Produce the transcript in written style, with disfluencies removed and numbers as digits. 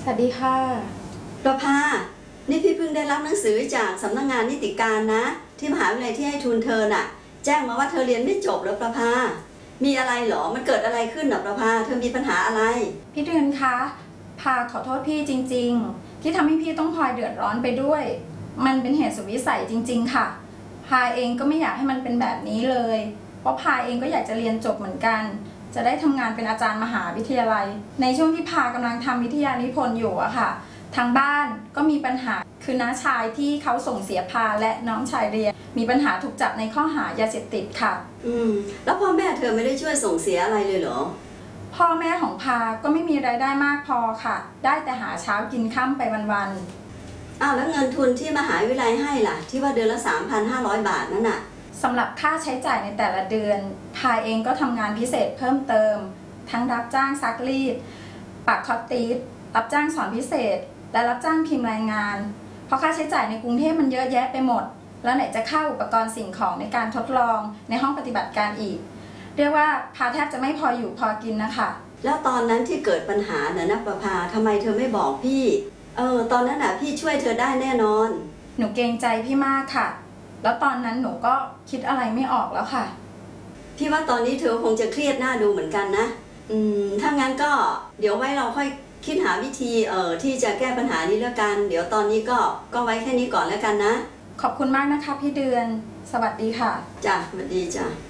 วัสดีค่ะประภานี่พี่เพิ่งได้รับหนังสือจากสำนักงานนิติการนะที่มหาวิทยาลัยที่ให้ทุนเธอน่ะแจ้งมาว่าเธอเรียนไม่จบแล้วประภามีอะไรหรอมันเกิดอะไรขึ้นหรอประภาเธอมีปัญหาอะไรพี่เดือนคะพาขอโทษพี่จริงๆที่ทำให้พี่ต้องพลอยเดือดร้อนไปด้วยมันเป็นเหตุสุดวิสัยจริงๆค่ะพาเองก็ไม่อยากให้มันเป็นแบบนี้เลยเพราะพาเองก็อยากจะเรียนจบเหมือนกันจะได้ทำงานเป็นอาจารย์มหาวิทยาลัยในช่วงที่พากำลังทำวิทยานิพนธ์อยู่อะค่ะทางบ้านก็มีปัญหาคือน้าชายที่เขาส่งเสียพาและน้องชายเรียนมีปัญหาถูกจับในข้อหายาเสพติดค่ะแล้วพ่อแม่เธอไม่ได้ช่วยส่งเสียอะไรเลยเหรอพ่อแม่ของพาก็ไม่มีรายได้มากพอค่ะได้แต่หาเช้ากินค่ำไปวันๆแล้วเงินทุนที่มหาวิทยาลัยให้ล่ะที่ว่าเดือนละ 3,500 บาทนั่นน่ะสำหรับค่าใช้จ่ายในแต่ละเดือนพาเองก็ทำงานพิเศษเพิ่มเติมทั้งรับจ้างซักรีดปักคอตตีสรับจ้างสอนพิเศษและรับจ้างพิมพ์รายงานเพราะค่าใช้จ่ายในกรุงเทพมันเยอะแยะไปหมดแล้วไหนจะค่าอุปกรณ์สิ่งของในการทดลองในห้องปฏิบัติการอีกเรียกว่าพาแทบจะไม่พออยู่พอกินนะคะแล้วตอนนั้นที่เกิดปัญหาเนี่ยนะประภาทำไมเธอไม่บอกพี่ตอนนั้นน่ะพี่ช่วยเธอได้แน่นอนหนูเกรงใจพี่มากค่ะแล้วตอนนั้นหนูก็คิดอะไรไม่ออกแล้วค่ะพี่ว่าตอนนี้เธอคงจะเครียดหน้าดูเหมือนกันนะถ้างั้นก็เดี๋ยวไว้เราค่อยคิดหาวิธีที่จะแก้ปัญหานี้แล้วกันเดี๋ยวตอนนี้ก็ไว้แค่นี้ก่อนแล้วกันนะขอบคุณมากนะคะพี่เดือนสวัสดีค่ะจ้ะสวัสดีจ้ะ